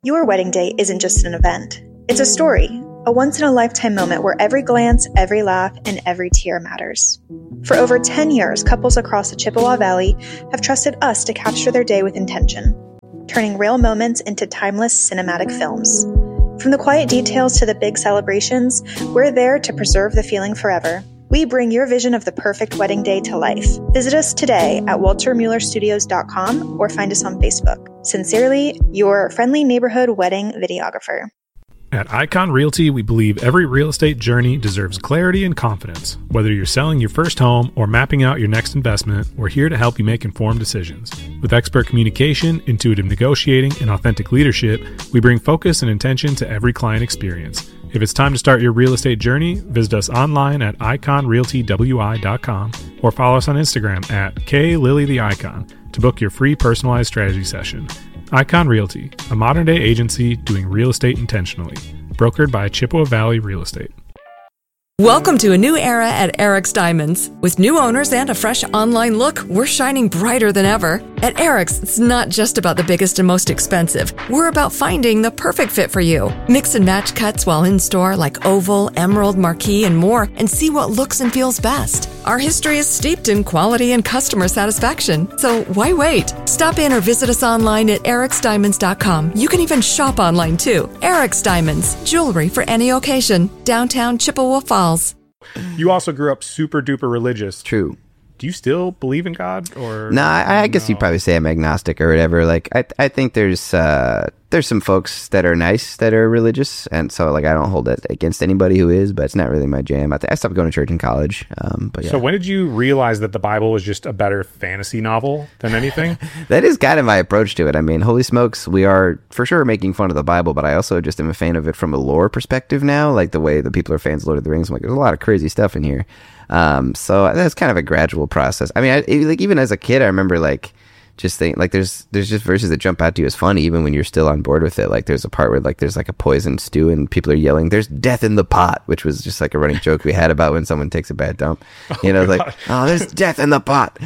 Your wedding day isn't just an event. It's a story, a once-in-a-lifetime moment where every glance, every laugh, and every tear matters. For over 10 years, couples across the Chippewa Valley have trusted us to capture their day with intention, turning real moments into timeless cinematic films. From the quiet details to the big celebrations, we're there to preserve the feeling forever. We bring your vision of the perfect wedding day to life. Visit us today at waltermuellerstudios.com or find us on Facebook. Sincerely, your friendly neighborhood wedding videographer. At Icon Realty, we believe every real estate journey deserves clarity and confidence. Whether you're selling your first home or mapping out your next investment, we're here to help you make informed decisions. With expert communication, intuitive negotiating, and authentic leadership, we bring focus and intention to every client experience. If it's time to start your real estate journey, visit us online at iconrealtywi.com or follow us on Instagram at KLilyTheIcon to book your free personalized strategy session. Icon Realty, a modern-day agency doing real estate intentionally. Brokered by Chippewa Valley Real Estate. Welcome to a new era at Eric's Diamonds. With new owners and a fresh online look, we're shining brighter than ever. At Eric's, it's not just about the biggest and most expensive. We're about finding the perfect fit for you. Mix and match cuts while in-store like oval, emerald, marquee, and more, and see what looks and feels best. Our history is steeped in quality and customer satisfaction, so why wait? Stop in or visit us online at ericsdiamonds.com. You can even shop online too. Eric's Diamonds, jewelry for any occasion. Downtown Chippewa Falls. You also grew up super duper religious. True. Do you still believe in God? Or No, I guess you'd probably say I'm agnostic or whatever. Like, I think there's some folks that are nice that are religious, and so like I don't hold it against anybody who is, but it's not really my jam. I stopped going to church in college. But yeah. So when did you realize that the Bible was just a better fantasy novel than anything? That is kind of my approach to it. I mean, holy smokes, we are for sure making fun of the Bible, but I also just am a fan of it from a lore perspective now, like the way the people are fans of Lord of the Rings. I'm like, there's a lot of crazy stuff in here. So that's kind of a gradual process. I mean, like even as a kid, I remember like just think like there's just verses that jump out to you as funny even when you're still on board with it. Like there's a part where like there's like a poisoned stew and people are yelling, "There's death in the pot," which was just like a running joke we had about when someone takes a bad dump. You know, like, "Oh, there's death in the pot."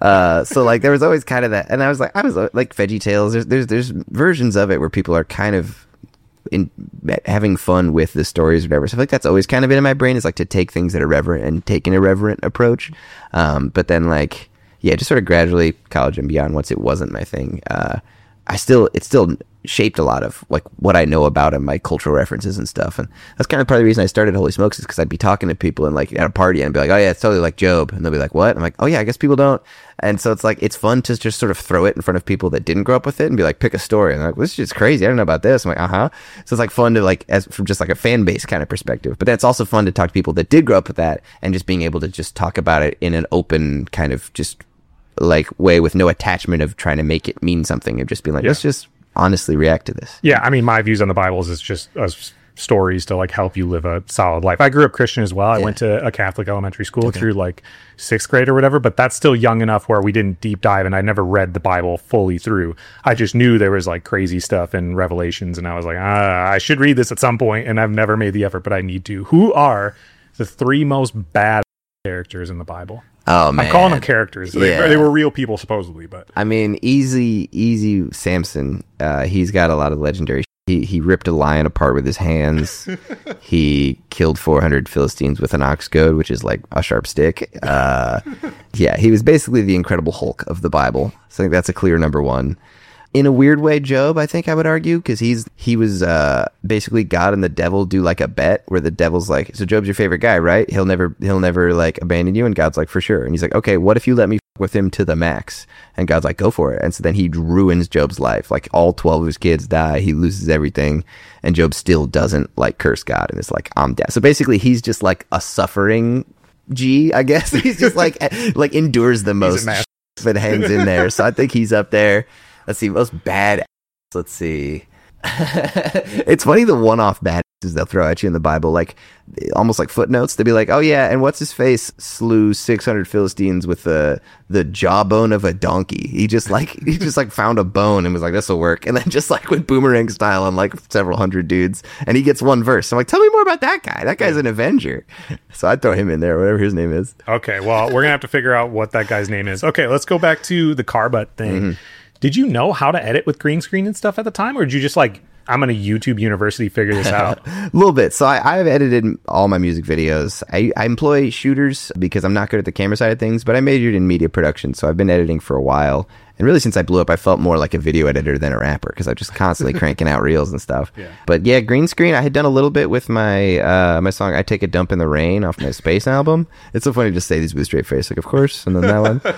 So like there was always kind of that, and I was like Veggie Tales. There's versions of it where people are kind of in having fun with the stories or whatever. So I feel like that's always kind of been in my brain, is like to take things that are irreverent and take an irreverent approach. But then like, yeah, just sort of gradually college and beyond, once it wasn't my thing, it still shaped a lot of like what I know about him, my cultural references and stuff. And that's kind of part of the reason I started Holy Smokes, is because I'd be talking to people and like at a party and I'd be like, "Oh yeah, it's totally like Job," and they'll be like, "What?" I'm like, "Oh yeah, I guess people don't." And so it's like, it's fun to just sort of throw it in front of people that didn't grow up with it and be like, pick a story. And they're like, "This is just crazy. I don't know about this." I'm like, "Uh-huh." So it's like fun to like, as from just like a fan base kind of perspective. But then it's also fun to talk to people that did grow up with that and just being able to just talk about it in an open kind of just like way with no attachment of trying to make it mean something, of just being like, let's just honestly react to this. Yeah, I mean, my views on the Bible is just stories to like help you live a solid life. I grew up Christian as well. I went to a Catholic elementary school through like 6th grade or whatever, but that's still young enough where we didn't deep dive, and I never read the Bible fully through. I just knew there was like crazy stuff in Revelations, and I was like, I should read this at some point, and I've never made the effort, but I need to. Who are the 3 most bad characters in the Bible? Oh man, I'm calling them characters. They were real people supposedly, but I mean, easy Samson. He's got a lot of legendary. He ripped a lion apart with his hands. He killed 400 Philistines with an ox goad, which is like a sharp stick. Yeah, he was basically the Incredible Hulk of the Bible. So I think that's a clear number 1. In a weird way, Job, I think I would argue, because he was basically God and the devil do like a bet where the devil's like, "So Job's your favorite guy, right? He'll never like abandon you," and God's like, "For sure." And he's like, "Okay, what if you let me f- with him to the max?" And God's like, "Go for it." And so then he ruins Job's life. Like all 12 of his kids die. He loses everything, and Job still doesn't like curse God, and it's like, "I'm dead." So basically, he's just like a suffering G, I guess. He's just like endures the most, but hangs in there. So I think he's up there. Let's see, most bad. Let's see. It's funny, the one-off bad they'll throw at you in the Bible, like almost like footnotes. They'll be like, "Oh yeah, and what's his face slew 600 Philistines with the jawbone of a donkey." He just found a bone and was like, "This will work," and then just like went boomerang style on like several hundred dudes, and he gets one verse. I'm like, tell me more about that guy. That guy's an Avenger. So I'd throw him in there, whatever his name is. Okay, well, we're gonna have to figure out what that guy's name is. Okay, let's go back to the car butt thing. Mm-hmm. Did you know how to edit with green screen and stuff at the time, or did you just like I'm going to YouTube University figure this out. A little bit. So I've edited all my music videos. I employ shooters because I'm not good at the camera side of things, but I majored in media production, so I've been editing for a while. And really, since I blew up, I felt more like a video editor than a rapper because I'm just constantly cranking out reels and stuff. Yeah. But yeah, green screen, I had done a little bit with my my song I Take a Dump in the Rain off my Space album. It's so funny to just say these with a straight face, like, of course, and then that one.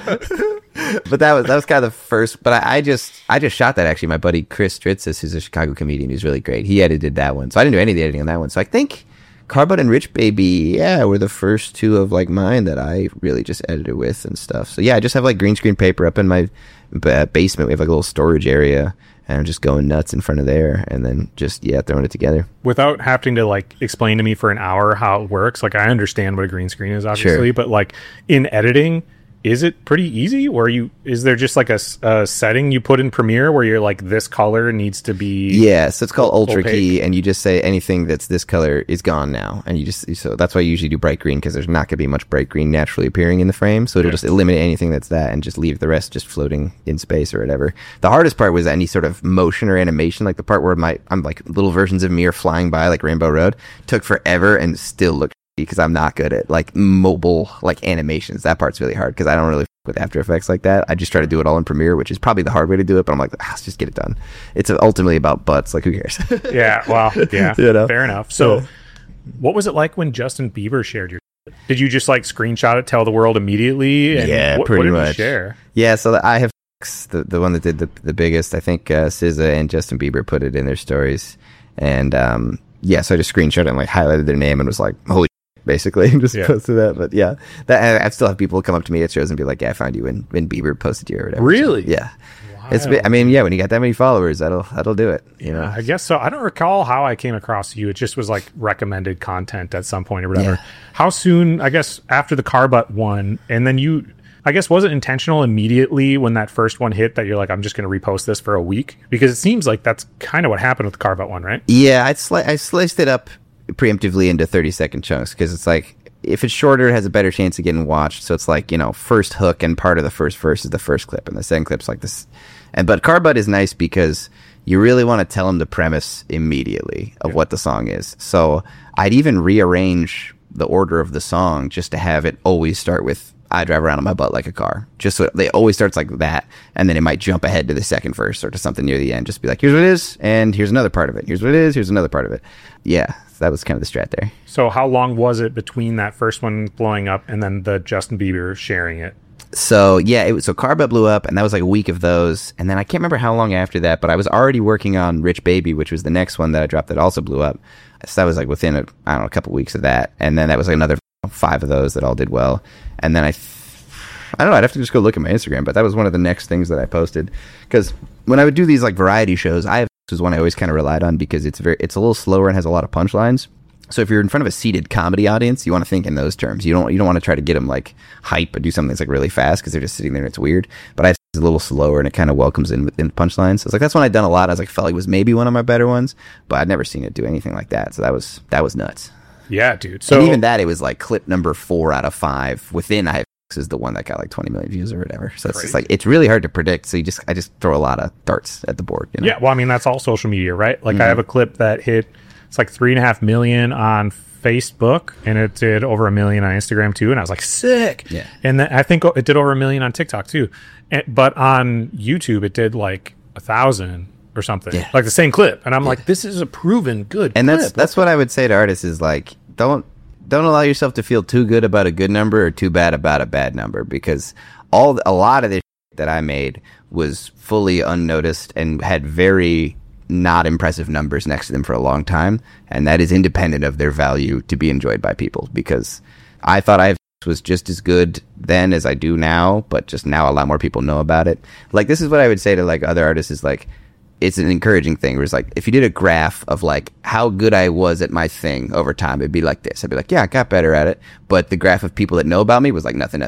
But that was kind of the first. But I just shot that, actually. My buddy Chris Stritzis, who's a Chicago comedian who's really great, he edited that one. So I didn't do any of the editing on that one. So I think Carbut and Rich Baby, yeah, were the first two of like mine that I really just edited with and stuff. So yeah, I just have like green screen paper up in my basement. We have like a little storage area, and I'm just going nuts in front of there, and then just throwing it together without having to like explain to me for an hour how it works. Like, I understand what a green screen is, obviously, but like in editing, is it pretty easy? Or is there just like a setting you put in Premiere where you're like, this color needs to be... Yeah, so it's called Ultra Key, and you just say anything that's this color is gone now. And so that's why I usually do bright green, because there's not going to be much bright green naturally appearing in the frame. So it'll just eliminate anything that's that and just leave the rest just floating in space or whatever. The hardest part was any sort of motion or animation, like the part where I'm like little versions of me are flying by like Rainbow Road. Took forever and still looked, because I'm not good at like mobile like animations. That part's really hard because I don't really with After Effects like that. I just try to do it all in Premiere, which is probably the hard way to do it, but I'm like, let's just get it done. It's ultimately about butts, like who cares? Yeah, well, yeah, fair enough. So what was it like when Justin Bieber shared your... Did you just like screenshot it, tell the world immediately? And pretty what did much. You share? Yeah, so I have the one that did the biggest. I think SZA and Justin Bieber put it in their stories, and so I just screenshot it and like highlighted their name and was like, holy, basically, just posted that. But yeah, that I still have people come up to me at shows and be like, I found you when Bieber posted you or whatever. Really? So, yeah. It's, I mean, when you got that many followers, that'll do it. You know, I guess so. I don't recall how I came across you. It just was like recommended content at some point or whatever. Yeah. How soon? I guess after the Carbut one, and then you. I guess was it intentional immediately when that first one hit that you're like, I'm just going to repost this for a week? Because it seems like that's kind of what happened with the Carbut one, right? Yeah, I sliced it up preemptively into 30-second chunks because it's like, if it's shorter, it has a better chance of getting watched. So it's like, first hook and part of the first verse is the first clip, and the second clip's like this. But Carbut is nice because you really want to tell them the premise immediately of what the song is. So I'd even rearrange the order of the song just to have it always start with I drive around on my butt like a car. Just so they always starts like that, and then it might jump ahead to the second verse or to something near the end. Just be like, here's what it is, and here's another part of it. Here's what it is, here's another part of it. Yeah, so that was kind of the strat there. So how long was it between that first one blowing up and then the Justin Bieber sharing it? So so Carbut blew up, and that was like a week of those, and then I can't remember how long after that, but I was already working on Rich Baby, which was the next one that I dropped that also blew up. So that was like within a couple weeks of that, and then that was like another 5 of those that all did well, and then I don't know, I'd have to just go look at my Instagram, but that was one of the next things that I posted, because when I would do these like variety shows, was one I always kind of relied on because it's a little slower and has a lot of punchlines. So if you're in front of a seated comedy audience, you want to think in those terms. You don't want to try to get them like hype or do something that's like really fast because they're just sitting there and it's weird. But it's a little slower and it kind of welcomes in punchlines. So it's like that's one I'd done a lot. I was like, felt like it was maybe one of my better ones, but I'd never seen it do anything like that. So that was nuts. Yeah, dude. So and even that, it was like clip number 4 out of 5 within is the one that got like 20 million views or whatever. So it's just like, it's really hard to predict. So I just throw a lot of darts at the board. Yeah, well, I mean, that's all social media, right? Like I have a clip that hit, it's like 3.5 million on Facebook, and it did over 1 million on Instagram too. And I was like, sick. Yeah. And then I think it did over 1 million on TikTok too. But on YouTube, it did like 1,000 or something, like the same clip. And I'm like, this is a proven good and clip. That's what I would say to artists is like, don't allow yourself to feel too good about a good number or too bad about a bad number, because a lot of this that I made was fully unnoticed and had very not impressive numbers next to them for a long time, and that is independent of their value to be enjoyed by people, because I thought I was just as good then as I do now, but just now a lot more people know about it. Like, this is what I would say to like other artists is like, it's an encouraging thing where it's like, if you did a graph of like how good I was at my thing over time, it'd be like this. I'd be like, yeah, I got better at it. But the graph of people that know about me was like nothing.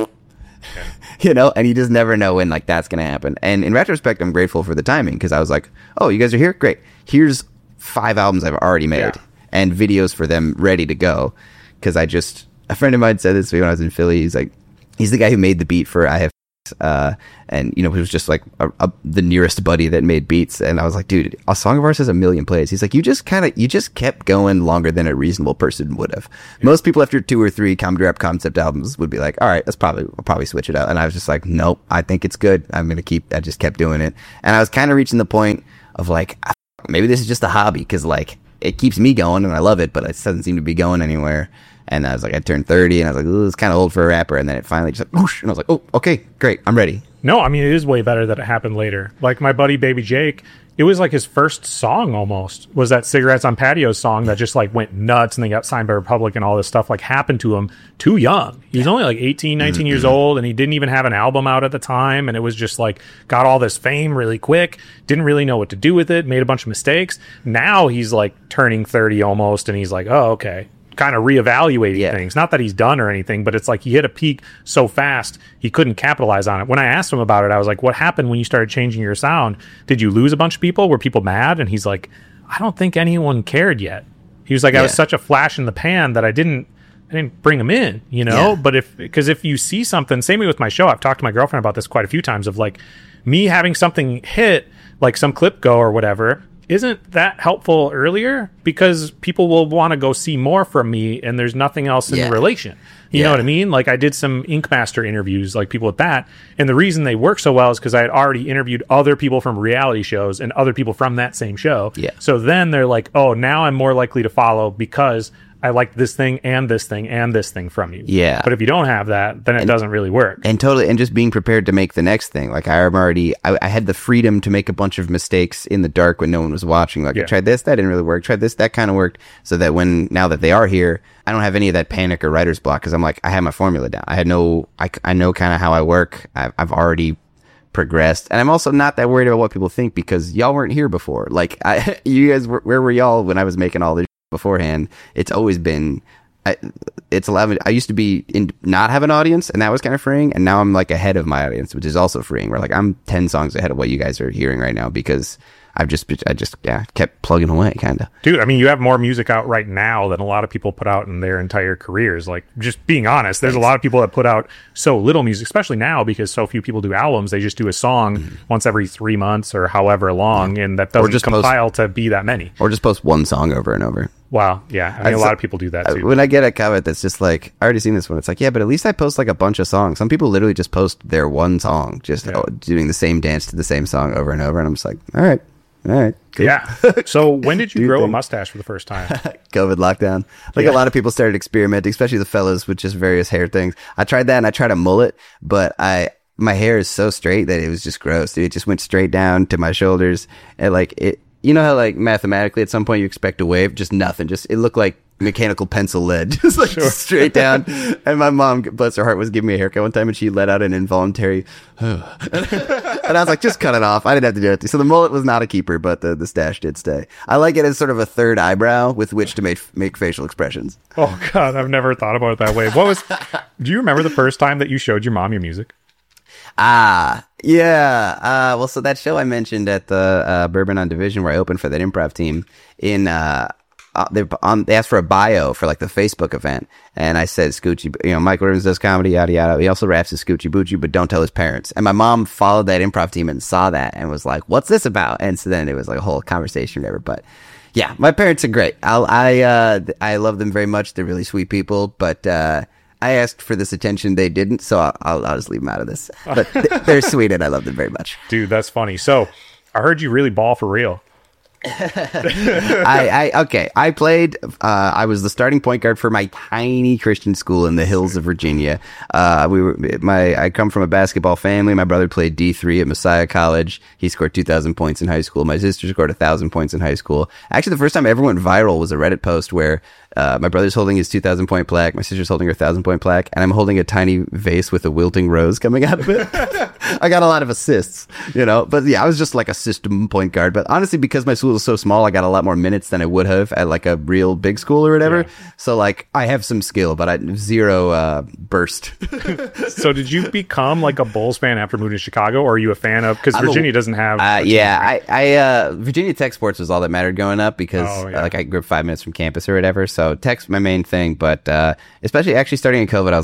You know, and you just never know when like that's going to happen. And in retrospect, I'm grateful for the timing, because I was like, oh, you guys are here? Great. Here's 5 albums I've already made and videos for them ready to go. Because a friend of mine said this to me when I was in Philly. He's like, he's the guy who made the beat for I Have and he was just like the nearest buddy that made beats, and I was like, dude, a song of ours has 1 million plays. He's like, you just kept going longer than a reasonable person would have. Most people after 2 or 3 comedy rap concept albums would be like, all right, I'll probably switch it out. And I was just like, nope, I think it's good. I just kept doing it, and I was kind of reaching the point of like, maybe this is just a hobby, because like it keeps me going and I love it, but it doesn't seem to be going anywhere. And I was like, I turned 30, and I was like, ooh, it's kind of old for a rapper. And then it finally just like, whoosh, and I was like, oh, okay, great, I'm ready. No, I mean, it is way better that it happened later. Like my buddy Baby Jake, it was like his first song almost was that Cigarettes on Patios song that just like went nuts, and they got signed by Republic and all this stuff like happened to him too young. He was only like 18, 19 years old, and he didn't even have an album out at the time. And it was just like got all this fame really quick, didn't really know what to do with it, made a bunch of mistakes. Now he's like turning 30 almost, and he's like, oh, okay. Kind of reevaluating things. Not that he's done or anything, but it's like he hit a peak so fast he couldn't capitalize on it. When I asked him about it, I was like, what happened when you started changing your sound? Did you lose a bunch of people? Were people mad? And he's like, I don't think anyone cared yet. He was like, I was such a flash in the pan that I didn't bring them in, but if you see something, same way with my show, I've talked to my girlfriend about this quite a few times, of like me having something hit, like some clip go or whatever, isn't that helpful earlier? Because people will want to go see more from me, and there's nothing else in relation. You know what I mean? Like I did some Ink Master interviews, like people with that, and the reason they work so well is because I had already interviewed other people from reality shows and other people from that same show. Yeah. So then they're like, oh, now I'm more likely to follow because I like this thing and this thing and this thing from you. Yeah. But if you don't have that, then it doesn't really work. And totally, and just being prepared to make the next thing. Like I had the freedom to make a bunch of mistakes in the dark when no one was watching. Like I tried this, that didn't really work. Tried this, that kind of worked. So that now that they are here, I don't have any of that panic or writer's block, because I'm like, I have my formula down. I know kind of how I work. I've already progressed, and I'm also not that worried about what people think, because y'all weren't here before. Like you guys where were y'all when I was making all this beforehand? It's always been it's allowed me. I used to be not have an audience, and that was kind of freeing, and now I'm like ahead of my audience, which is also freeing. Where like I'm 10 songs ahead of what you guys are hearing right now, because I just kept plugging away, kind of. Dude, I mean, you have more music out right now than a lot of people put out in their entire careers. Like, just being honest, there's a lot of people that put out so little music, especially now, because so few people do albums. They just do a song once every 3 months or however long, and that doesn't compile to be that many. Or just post one song over and over. Wow, yeah. I mean, a lot of people do that, too. When I get a comment that's just like, I already seen this one, it's like, yeah, but at least I post like a bunch of songs. Some people literally just post their one song, just doing the same dance to the same song over and over, and I'm just like, all right. Cool. Yeah. So when did you grow a mustache for the first time? COVID lockdown. Like a lot of people started experimenting, especially the fellas, with just various hair things. I tried that, and I tried a mullet, but my hair is so straight that it was just gross, dude. It just went straight down to my shoulders, and like it. You know how like mathematically at some point you expect a wave? Just nothing. Just it looked like mechanical pencil lead, just like straight down. And my mom, bless her heart, was giving me a haircut one time, and she let out an involuntary and I was like, just cut it off. I didn't have to do it. So the mullet was not a keeper, but the stash did stay. I like it as sort of a third eyebrow with which to make facial expressions. Oh God, I've never thought about it that way. Do you remember the first time that you showed your mom your music? Yeah. Well, so that show I mentioned at the Bourbon on Division, where I opened for that improv team, they asked for a bio for like the Facebook event, and I said Scoochie, Michael Rivers does comedy, yada yada. He also raps as Scoochie Boochie, but don't tell his parents. And my mom followed that improv team and saw that and was like, "What's this about?" And so then it was like a whole conversation or whatever. But yeah, my parents are great. I love them very much. They're really sweet people, but I asked for this attention. They didn't, so I'll just leave them out of this. But they're sweet, and I love them very much. Dude, that's funny. So I heard you really ball for real. I played, I was the starting point guard for my tiny Christian school in the hills of Virginia. I come from a basketball family. My brother played D3 at Messiah College. He scored 2,000 points in high school. My sister scored 1,000 points in high school. Actually, the first time I ever went viral was a Reddit post where my brother's holding his 2,000 point plaque, my sister's holding her 1,000 point plaque, and I'm holding a tiny vase with a wilting rose coming out of it. I got a lot of assists, but yeah, I was just like a system point guard. But honestly, because my school was so small, I got a lot more minutes than I would have at like a real big school or whatever. Yeah. So like I have some skill, but I zero burst. So did you become like a Bulls fan after moving to Chicago, or are you a fan of, because Virginia doesn't have Virginia Tech sports was all that mattered growing up, because like I grew up 5 minutes from campus or whatever. So Tech's my main thing, but especially actually starting in COVID, I was like,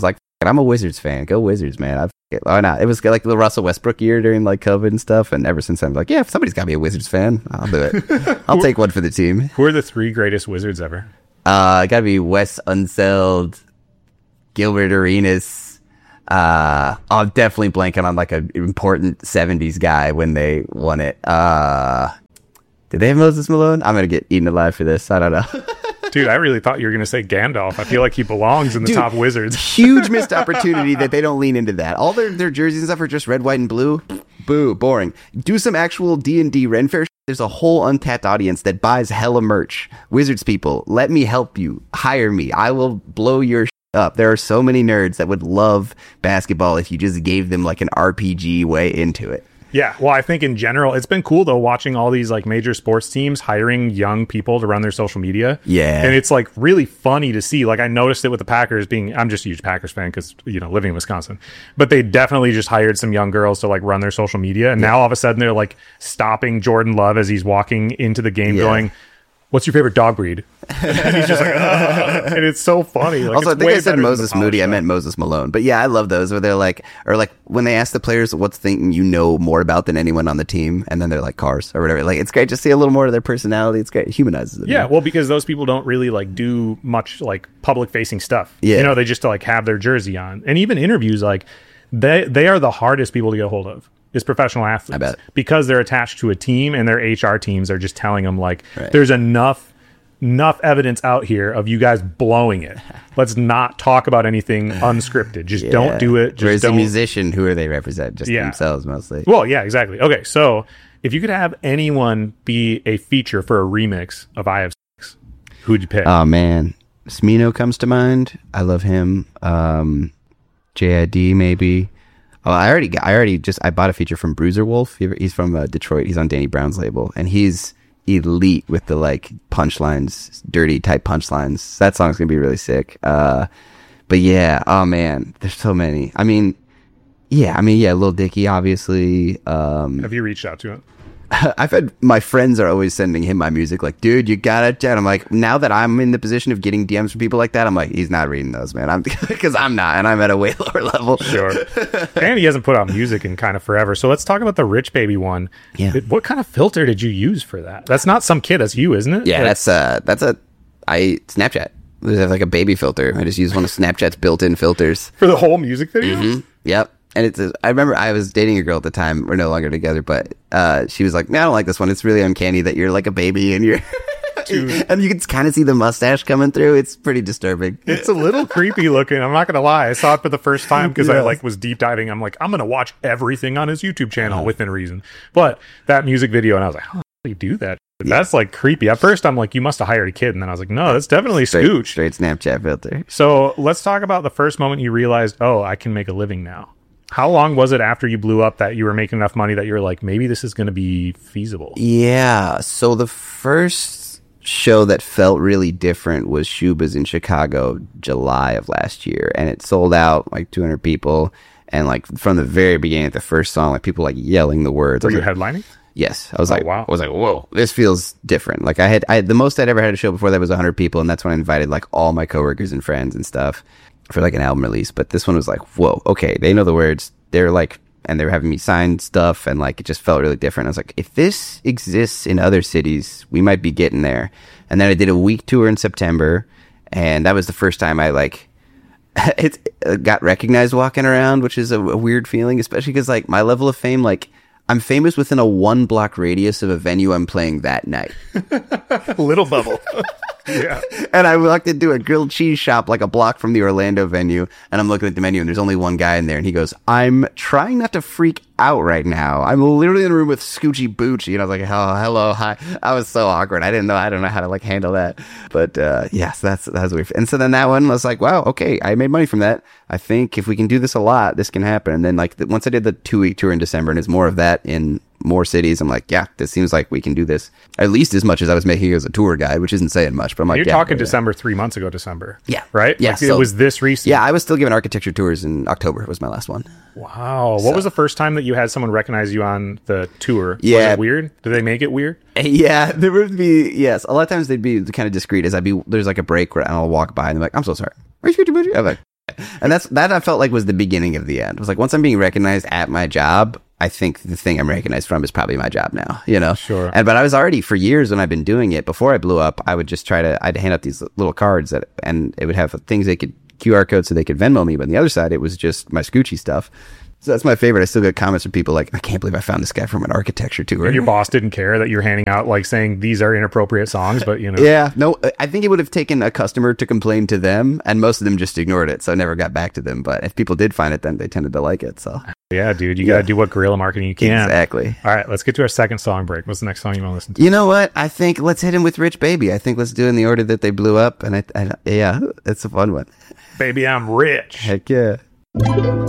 it. I'm a Wizards fan. Go Wizards, man. Why not? It was like the Russell Westbrook year during like COVID and stuff, and ever since I'm like, yeah, if somebody's got to be a Wizards fan, I'll do it. I'll take one for the team. Who are the 3 greatest Wizards ever? Got to be Wes Unseld, Gilbert Arenas. I'm definitely blanking on like an important 70s guy when they won it. Did they have Moses Malone? I'm gonna get eaten alive for this. I don't know. Dude, I really thought you were going to say Gandalf. I feel like he belongs in the top Wizards. Huge missed opportunity that they don't lean into that. All their jerseys and stuff are just red, white, and blue. Boo, boring. Do some actual D&D Ren Fair. There's a whole untapped audience that buys hella merch. Wizards people, let me help you. Hire me. I will blow your up. There are so many nerds that would love basketball if you just gave them like an RPG way into it. Yeah, well, I think in general, it's been cool, though, watching all these like major sports teams hiring young people to run their social media. Yeah. And it's like really funny to see. Like I noticed it with the Packers I'm just a huge Packers fan because, living in Wisconsin. But they definitely just hired some young girls to like run their social media. And now all of a sudden they're like stopping Jordan Love as he's walking into the game going, "What's your favorite dog breed?" And he's just like, ugh. And it's so funny. Like, also, I think I said Moses Moody. I meant Moses Malone. But yeah, I love those where they're like, or like when they ask the players what's the thing you know more about than anyone on the team, and then they're like cars or whatever. Like it's great to see a little more of their personality. It's great. It humanizes them. Yeah, well, because those people don't really like do much like public facing stuff. Yeah. They just like have their jersey on, and even interviews like they are the hardest people to get a hold of. Is professional athletes. I bet. Because they're attached to a team and their HR teams are just telling them like right. There's enough evidence out here of you guys blowing it. Let's not talk about anything unscripted. Just don't do it. Just Whereas don't. The musician, who are they represent? Just themselves mostly. Well, yeah, exactly. Okay, so if you could have anyone be a feature for a remix of I Have Sex, who'd you pick? Oh man, Smino comes to mind. I love him. JID maybe. Oh, I bought a feature from Bruiser Wolf. He's from Detroit. He's on Danny Brown's label, and he's elite with the like punchlines, dirty type punchlines. That song's gonna be really sick. But yeah, oh man, there's so many. Lil Dicky, obviously. Have you reached out to him? I've had my friends are always sending him my music like, dude, you gotta check. I'm like, now that I'm in the position of getting DMs from people like that, I'm like, he's not reading those, man. Because I'm not, and I'm at a way lower level. Sure. And he hasn't put out music in kind of forever. So let's talk about the Rich Baby one. Yeah. What kind of filter did you use for that? That's not some kid. That's you, isn't it? Yeah, that's Snapchat. They have like a baby filter. I just use one of Snapchat's built-in filters for the whole music video. Mm-hmm. Yep. And I remember I was dating a girl at the time. We're no longer together, but she was like, "Man, I don't like this one. It's really uncanny that you're like a baby and you're." And you can kind of see the mustache coming through. It's pretty disturbing. It's a little creepy looking. I'm not gonna lie. I saw it for the first time because I like was deep diving. I'm like, I'm gonna watch everything on his YouTube channel within reason. But that music video, and I was like, how do you do that? That's like creepy. At first, I'm like, you must have hired a kid, and then I was like, no, that's definitely Scooch. Straight Snapchat filter. So let's talk about the first moment you realized, oh, I can make a living now. How long was it after you blew up that you were making enough money that you were like, maybe this is going to be feasible? Yeah. So the first show that felt really different was Shuba's in Chicago, July of last year. And it sold out like 200 people. And like from the very beginning, the first song, like people like yelling the words. Were you headlining? Yes. I was like, wow. I was like, whoa, this feels different. Like I had the most I'd ever had a show before that was 100 people. And that's when I invited like all my coworkers and friends and stuff for like an album release. But this one was like, whoa, okay, they know the words. They're like, and they were having me sign stuff, and like it just felt really different. I was like, if this exists in other cities, we might be getting there. And then I did a week tour in September, and that was the first time I like it got recognized walking around, which is a weird feeling, especially because like my level of fame, like I'm famous within a 1 block radius of a venue I'm playing that night. Little bubble. Yeah. And I walked into a grilled cheese shop like a block from the Orlando venue, and I'm looking at the menu, and there's only one guy in there, and he goes, "I'm trying not to freak out right now. I'm literally in a room with Scoochie Boochie." And I was like, "Oh, hello, hi." I was so awkward. I don't know how to like handle that. But yes, that's weird. And so then that one was like, wow, okay, I made money from that. I think if we can do this a lot, this can happen. And then like once I did the 2-week tour in December, and it's more of that in more cities, I'm like, yeah, this seems like we can do this at least as much as I was making as a tour guide, which isn't saying much, but I'm like, you're talking December 3 months ago, December. Yeah. Right? Yeah. Like, so, it was this recent. Yeah. I was still giving architecture tours in October. It was my last one. Wow. What was the first time that you had someone recognize you on the tour? Yeah. Was it weird? Did they make it weird? Yeah, there would be, yes. A lot of times they'd be kind of discreet as there's like a break where I'll walk by and they're like, "I'm so sorry. Are you Scoochie Boochie?" I'm like, And that I felt like was the beginning of the end. It was like, once I'm being recognized at my job, I think the thing I'm recognized from is probably my job now, you know? Sure. But I was already, for years when I've been doing it, before I blew up, I would just I'd hand out these little cards and it would have things they could, QR codes so they could Venmo me. But on the other side, it was just my Scoochie stuff. So that's my favorite. I still get comments from people like, I can't believe I found this guy from an architecture tour. And your boss didn't care that you're handing out, like, saying these are inappropriate songs, but, you know. Yeah. No, I think it would have taken a customer to complain to them, and most of them just ignored it, so I never got back to them. But if people did find it, then they tended to like it, so. Yeah, dude, you got to do what guerrilla marketing you can. Exactly. All right, let's get to our second song break. What's the next song you want to listen to? You know what? I think let's hit him with Rich Baby. I think let's do it in the order that they blew up, and yeah, it's a fun one. Baby, I'm rich. Heck yeah.